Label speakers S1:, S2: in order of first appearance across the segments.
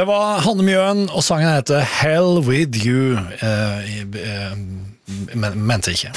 S1: Det var Hanne Mjøen, og sangen heter Hell With You. Mente ikke.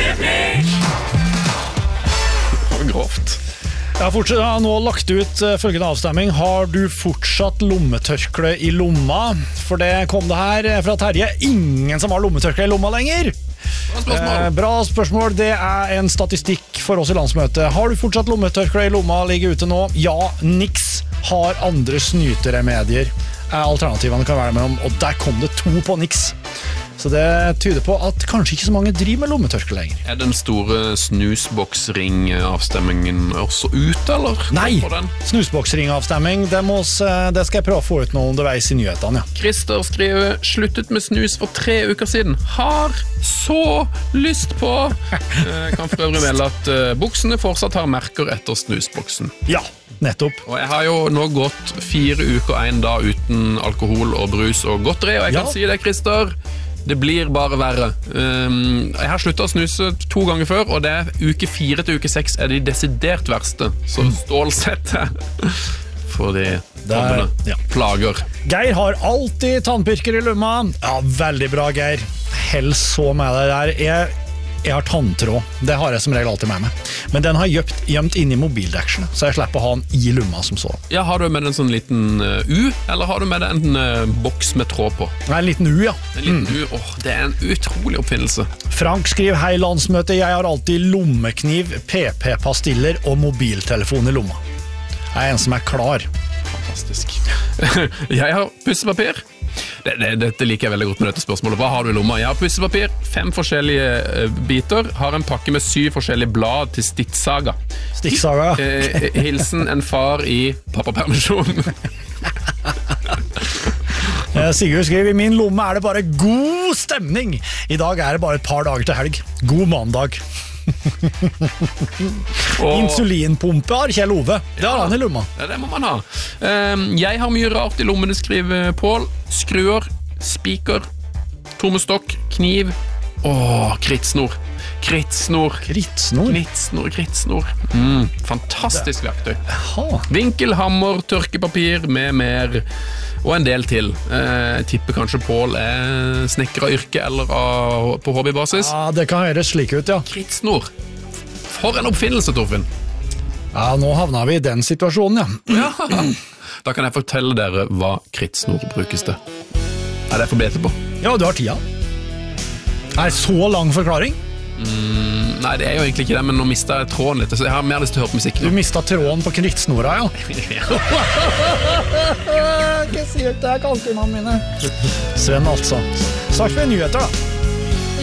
S2: Grovt.
S1: Jeg har nå lagt ut følgende avstemming. Har du fortsatt lommetørkle i lomma? For det kom det her fra Terje. Ingen som har lommetørkle i lomma lenger. Bra spørsmål. Det er en statistikk for oss i landsmøtet. Har du fortsatt lommetørkle i lomma? Ligger ute nå? Ja, niks. Har andre snyteremedier. Alternativene kan være mellom, og der kom det 2 på niks. Så det tyder på at kanskje ikke så mange driver med lommetørkle lenger.
S2: Er den store snusboksring-avstemmingen også ute, eller?
S1: Nei, snusboksring-avstemming, det skal jeg prøve å få ut nå underveis i nyhetene, ja.
S2: Christer skriver, sluttet med snus for 3 uker siden. Har så lyst på. Kan for øvrig melde at buksene fortsatt har merker etter snusboksen.
S1: Ja, nettopp.
S2: Og jeg har jo nå gått 4 uker og 1 dag uten alkohol og brus og godteri, og jeg kan si det, Christer, det blir bare verre. Jeg har sluttet å snuse 2 ganger før, og det er uke 4 til uke 6 er de desidert verste. Så stålsett for de tommene. Plager.
S1: Geir har alltid tannpirker i lumma. Ja, veldig bra, Geir. Hell så med deg der. Jeg har tanntråd. Det har jeg som regel alltid med meg. Men den har gjemt inn i mobildekselen, så jeg slipper å ha den i lumma som så.
S2: Ja, har du med en sånn liten U, eller har du med en boks med tråd på?
S1: Nei, en liten U, ja.
S2: En liten U, det er en utrolig oppfinnelse.
S1: Frank skriver, hei landsmøte, jeg har alltid lommekniv, PP-pastiller og mobiltelefon i lomma. Jeg er en som er klar.
S2: Fantastisk. Jeg har pussepapir. Dette liker jeg veldig godt med dette spørsmålet. Hva har du i lomma? Jeg har pussepapir, 5 forskjellige biter, har en pakke med 7 forskjellige blad til stikksaga.
S1: Stikksaga,
S2: ja. Hilsen en far i pappapermisjon.
S1: Sigurd skriver, i min lomme er det bare god stemning. I dag er det bare et par dager til helg. God mandag. Insulinpumpe har Kjell Ove. Det har han i lomma.
S2: Ja, det må man ha. Jeg har mye rart i lommene, skriver Pål. Skruer, spiker, tommestokk, kniv og krittsnor. Krittsnor. Fantastisk verktøy. Vinkelhammer, tørkepapir med mer, og en del til. Jeg tipper kanskje Pål er snekker av yrke eller på hobbybasis.
S1: Ja, det kan høres slik ut, ja.
S2: Krittsnor. For en oppfinnelse, Torfinn.
S1: Ja, nå havner vi i den situasjonen, ja.
S2: Da kan jeg fortelle dere hva krittsnor brukes til. Er det for bete på?
S1: Ja, du har tida. Er det så lang forklaring?
S2: Nei, det er jo egentlig ikke det, men nå mistet jeg tråden litt, så jeg har mer lyst til å høre på musikk nå.
S1: Du mistet tråden på krittsnora, ja. Hva sier det, kalkunene mine? Sven, altså. Snart med nyheter, da.